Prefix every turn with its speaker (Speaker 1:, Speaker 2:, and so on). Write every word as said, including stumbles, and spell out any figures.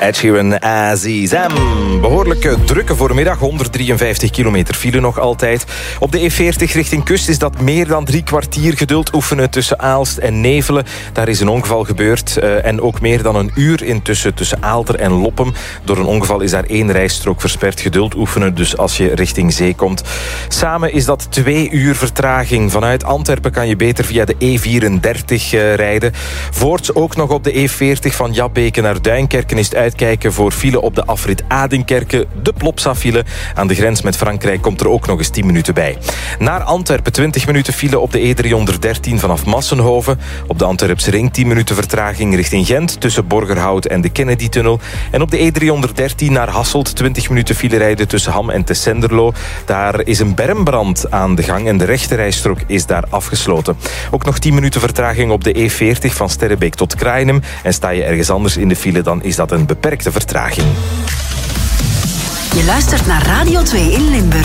Speaker 1: Ed Sheeran, Azizam. Behoorlijk drukke voormiddag, honderddrieënvijftig kilometer file nog altijd. Op de E veertig richting kust is dat meer dan drie kwartier geduld oefenen tussen Aalst en Nevelen. Daar is een ongeval gebeurd uh, en ook meer dan een uur intussen tussen Aalter en Loppem. Door een ongeval is daar één rijstrook versperd. Geduld oefenen dus als je richting zee komt. Samen is dat twee uur vertraging. Vanuit Antwerpen kan je beter via de E vierendertig uh, rijden. Voorts ook nog op de E veertig van Jabbeke naar Duinkerken is het uitkijken voor file op de afrit Adenkerke. De Plopsa-file. Aan de grens met Frankrijk komt er ook nog eens tien minuten bij. Naar Antwerpen twintig minuten file op de E driehonderddertien vanaf Massenhoven. Op de Antwerpse ring tien minuten vertraging richting Gent tussen Borgerhout en de Kennedy-tunnel. En op de E driehonderddertien naar Hasselt twintig minuten file rijden tussen Ham en Tessenderlo. Daar is een bermbrand aan de gang en de rechterrijstrook is daar afgesloten. Ook nog tien minuten vertraging op de E veertig van Sterrebeek tot Kraaienhem. En sta je ergens anders in de file, dan is dat een beperkte vertraging.
Speaker 2: Je luistert naar Radio twee in Limburg.